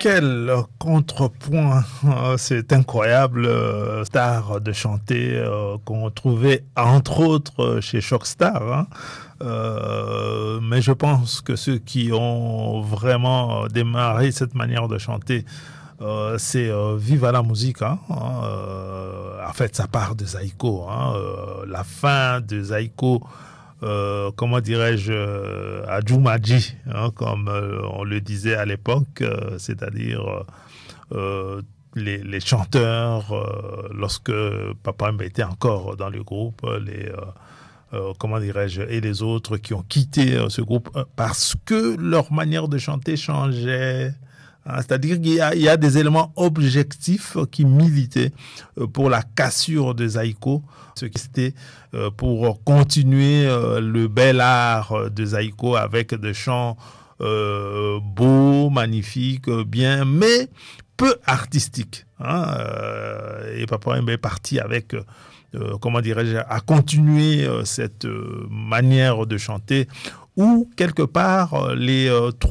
Quel contrepoint, c'est incroyable, star de chanter qu'on trouvait entre autres chez Shockstar. Hein. Mais je pense que ceux qui ont vraiment démarré cette manière de chanter, c'est Viva la musique. Hein. En fait, ça part de Zaïko. Hein. La fin de Zaïko, comment dirais-je, à Jumaji, hein, comme on le disait à l'époque, c'est-à-dire les chanteurs, lorsque Papa Mbe était encore dans le groupe, comment dirais-je, et les autres qui ont quitté ce groupe parce que leur manière de chanter changeait. Hein, c'est-à-dire qu'il y a des éléments objectifs qui militaient pour la cassure de Zaïko, ce qui c'était pour continuer le bel art de Zaïko avec des chants beaux, magnifiques, bien, mais peu artistiques. Hein, et Papa Mbe est parti avec, comment dirais-je, à continuer cette manière de chanter où, quelque part, les